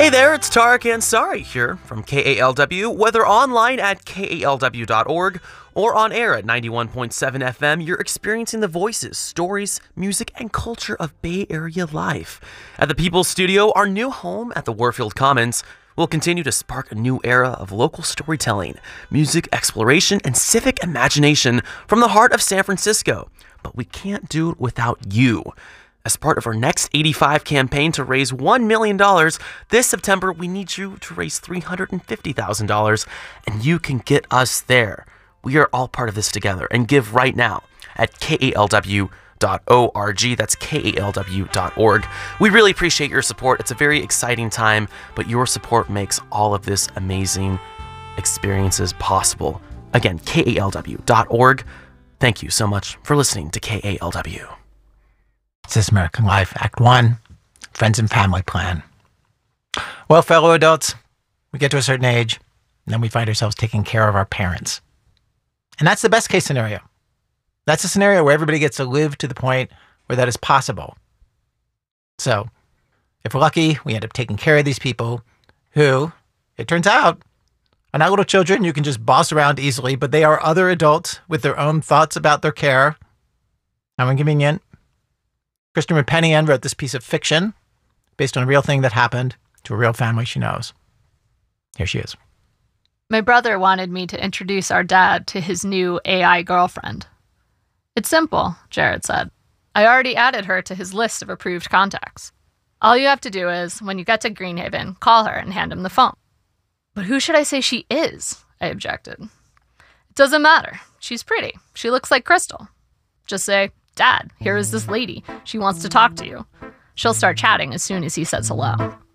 Hey there, it's Tarek Ansari here from KALW. Whether online at kalw.org or on air at 91.7 FM, you're experiencing the voices, stories, music, and culture of Bay Area life. At the People's Studio, our new home at the Warfield Commons, will continue to spark a new era of local storytelling, music exploration, and civic imagination from the heart of San Francisco. But we can't do it without you. As part of our Next 85 campaign to raise $1 million, this September we need you to raise $350,000, and you can get us there. We are all part of this together, and give right now at kalw.org. That's kalw.org. We really appreciate your support. It's a very exciting time, but your support makes all of this amazing experiences possible. Again, kalw.org. Thank you so much for listening to KALW. This is American Life, Act 1, Friends and Family Plan. Well, fellow adults, we get to a certain age, and then we find ourselves taking care of our parents. And that's the best case scenario. That's a scenario where everybody gets to live to the point where that is possible. So, if we're lucky, we end up taking care of these people who, it turns out, are not little children you can just boss around easily, but they are other adults with their own thoughts about their care. How inconvenient. Kristen Rapenian wrote this piece of fiction based on a real thing that happened to a real family she knows. Here she is. My brother wanted me to introduce our dad to his new AI girlfriend. It's simple, Jared said. I already added her to his list of approved contacts. All you have to do is, when you get to Greenhaven, call her and hand him the phone. But who should I say she is? I objected. It doesn't matter. She's pretty. She looks like Crystal. Just say, Dad, here is this lady. She wants to talk to you. She'll start chatting as soon as he says hello.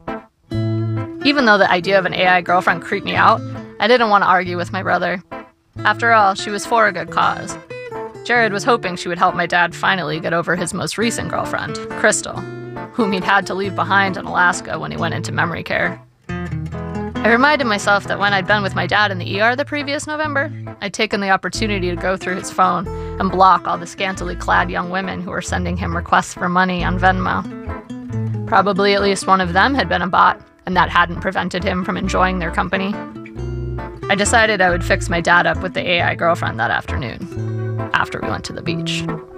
Even though the idea of an AI girlfriend creeped me out, I didn't want to argue with my brother. After all, she was for a good cause. Jared was hoping she would help my dad finally get over his most recent girlfriend, Crystal, whom he'd had to leave behind in Alaska when he went into memory care. I reminded myself that when I'd been with my dad in the ER the previous November, I'd taken the opportunity to go through his phone and block all the scantily clad young women who were sending him requests for money on Venmo. Probably at least one of them had been a bot, and that hadn't prevented him from enjoying their company. I decided I would fix my dad up with the AI girlfriend that afternoon, after we went to the beach.